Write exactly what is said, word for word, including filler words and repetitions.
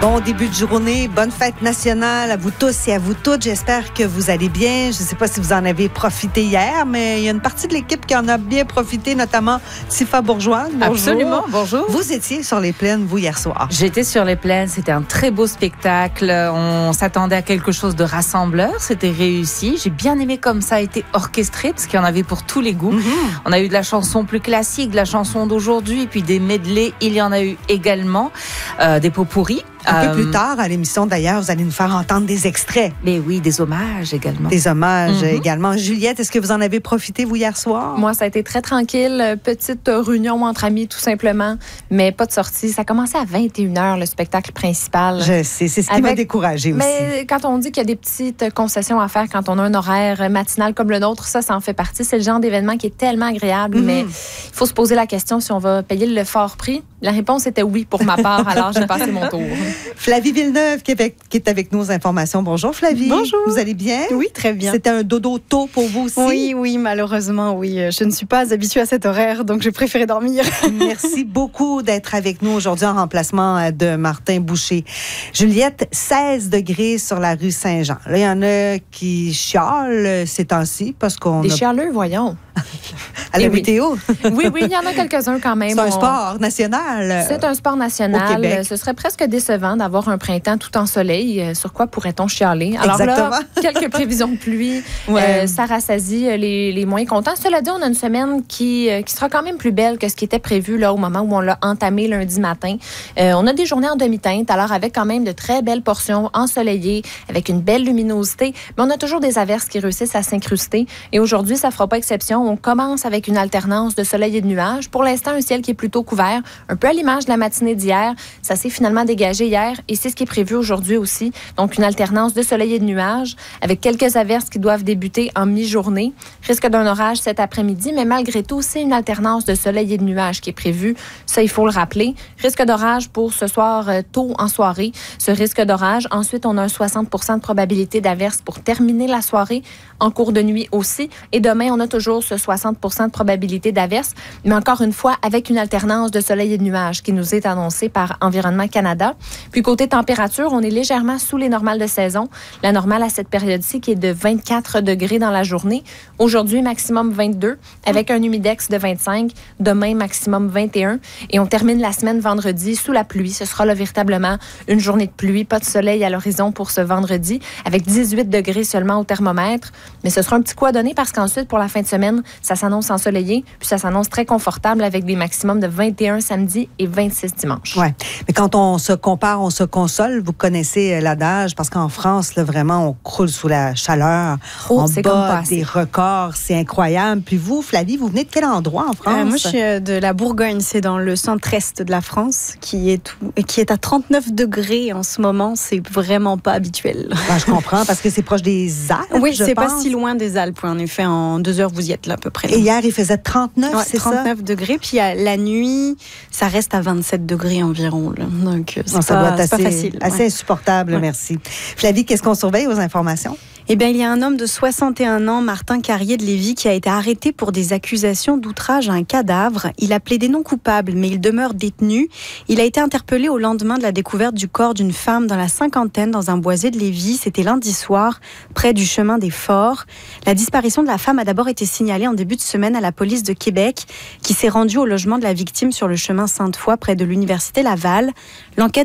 Bon début de journée, bonne fête nationale à vous tous et à vous toutes. J'espère que vous allez bien. Je ne sais pas si vous en avez profité hier, mais il y a une partie de l'équipe qui en a bien profité, notamment Tifa Bourgeois. Bonjour. Absolument, bonjour. Vous étiez sur les plaines, vous, hier soir. J'étais sur les plaines, c'était un très beau spectacle. On s'attendait à quelque chose de rassembleur, c'était réussi. J'ai bien aimé comme ça a été orchestré, parce qu'il y en avait pour tous les goûts. Mm-hmm. On a eu de la chanson plus classique, de la chanson d'aujourd'hui, puis des medley, il y en a eu également, euh, des pot-pourris. Un euh, peu plus tard, à l'émission, d'ailleurs, vous allez nous faire entendre des extraits. Mais oui, des hommages également. Des hommages Mm-hmm. également. Juliette, est-ce que vous en avez profité, vous, hier soir? Moi, ça a été très tranquille. Petite réunion entre amis, tout simplement, mais pas de sortie. Ça a commencé à vingt et une heures, le spectacle principal. Je sais, c'est ce qui Avec... m'a découragée aussi. Mais quand on dit qu'il y a des petites concessions à faire quand on a un horaire matinal comme le nôtre, ça, ça en fait partie. C'est le genre d'événement qui est tellement agréable, mm-hmm. mais il faut se poser la question si on va payer le fort prix. La réponse était oui pour ma part, alors j'ai passé mon tour. Flavie Villeneuve qui est, avec, qui est avec nous aux informations. Bonjour Flavie. Bonjour. Vous allez bien? Oui, très bien. C'était un dodo tôt pour vous aussi? Oui, oui, malheureusement, oui. Je ne suis pas habituée à cet horaire, donc j'ai préféré dormir. Merci beaucoup d'être avec nous aujourd'hui en remplacement de Martin Boucher. Juliette, seize degrés sur la rue Saint-Jean. Là, il y en a qui chialent ces temps-ci parce qu'on Des a... chialeux, voyons. À la Et météo? Oui. oui, oui, il y en a quelques-uns quand même. C'est un on... sport national. C'est un sport national. Au Québec. Ce serait presque décevant d'avoir un printemps tout en soleil. Sur quoi pourrait-on chialer? Alors Exactement. là, quelques prévisions de pluie. Ouais. Euh, ça rassasie les, les moins contents. Cela dit, on a une semaine qui, qui sera quand même plus belle que ce qui était prévu là, au moment où on l'a entamé lundi matin. Euh, on a des journées en demi-teinte, alors avec quand même de très belles portions ensoleillées, avec une belle luminosité. Mais on a toujours des averses qui réussissent à s'incruster. Et aujourd'hui, ça ne fera pas exception. On commence avec une alternance de soleil et de nuages. Pour l'instant, un ciel qui est plutôt couvert, un peu à l'image de la matinée d'hier. Ça s'est finalement dégagé hier et c'est ce qui est prévu aujourd'hui aussi. Donc, une alternance de soleil et de nuages avec quelques averses qui doivent débuter en mi-journée. Risque d'un orage cet après-midi, mais malgré tout, c'est une alternance de soleil et de nuages qui est prévue. Ça, il faut le rappeler. Risque d'orage pour ce soir euh, tôt en soirée. Ce risque d'orage. Ensuite, on a un soixante pour cent de probabilité d'averse pour terminer la soirée. En cours de nuit aussi. Et demain, on a toujours ce soixante pour cent de probabilité d'averse, mais encore une fois, avec une alternance de soleil et de nuages qui nous est annoncée par Environnement Canada. Puis côté température, on est légèrement sous les normales de saison. La normale à cette période-ci qui est de vingt-quatre degrés dans la journée. Aujourd'hui, maximum vingt-deux, avec un humidex de vingt-cinq. Demain, maximum vingt et un. Et on termine la semaine vendredi sous la pluie. Ce sera là véritablement une journée de pluie, pas de soleil à l'horizon pour ce vendredi, avec dix-huit degrés seulement au thermomètre. Mais ce sera un petit coup à donner parce qu'ensuite, pour la fin de semaine, ça s'annonce ensoleillé, puis ça s'annonce très confortable avec des maximums de vingt et un samedi et vingt-six dimanche. Oui, mais quand on se compare, on se console. Vous connaissez l'adage, parce qu'en France, là, vraiment, on croule sous la chaleur. Oh, on c'est comme pas bat assez. des records, c'est incroyable. Puis vous, Flavie, vous venez de quel endroit en France? Euh, moi, je suis de la Bourgogne, c'est dans le centre-est de la France, qui est, tout, qui est à trente-neuf degrés en ce moment. C'est vraiment pas habituel. Ben, je comprends, parce que c'est proche des Alpes, Oui, je c'est pense. pas si loin des Alpes. En effet, en deux heures, vous y êtes là à peu près. Et hier, il faisait trente-neuf, ouais, c'est trente-neuf ça? degrés. Puis la nuit, ça reste à vingt-sept degrés environ. Là. Donc, c'est Non, ça pas, doit être c'est assez, pas facile. assez ouais. insupportable, Ouais. merci. Flavie, qu'est-ce qu'on surveille aux informations? Eh bien, il y a un homme de soixante et un ans, Martin Carrier de Lévis, qui a été arrêté pour des accusations d'outrage à un cadavre. Il a plaidé non coupable, mais il demeure détenu. Il a été interpellé au lendemain de la découverte du corps d'une femme dans la cinquantaine dans un boisé de Lévis. C'était lundi soir, près du chemin des Forts. La disparition de la femme a d'abord été signalée en début de semaine à la police de Québec, qui s'est rendue au logement de la victime sur le chemin Sainte-Foy, près de l'université Laval. L'enquête